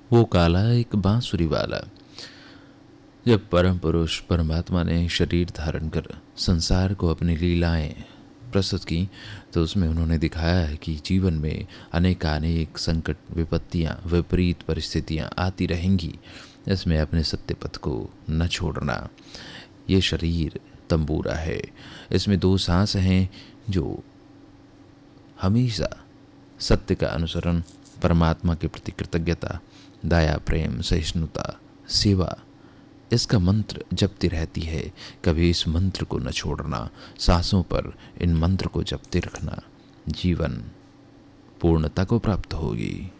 वो काला एक बांसुरी वाला। जब परम पुरुष परमात्मा ने शरीर धारण कर संसार को अपनी लीलाएं प्रस्तुत की तो उसमें उन्होंने दिखाया है कि जीवन में अनेकानेक संकट, विपत्तियां, विपरीत परिस्थितियां आती रहेंगी। इसमें अपने सत्य पथ को न छोड़ना। ये शरीर तंबूरा है, इसमें 2 सांस हैं जो हमेशा सत्य का अनुसरण, परमात्मा के प्रति कृतज्ञता, दया, प्रेम, सहिष्णुता, सेवा, इसका मंत्र जपती रहती है। कभी इस मंत्र को न छोड़ना, सांसों पर इन मंत्र को जपते रखना, जीवन पूर्णता को प्राप्त होगी।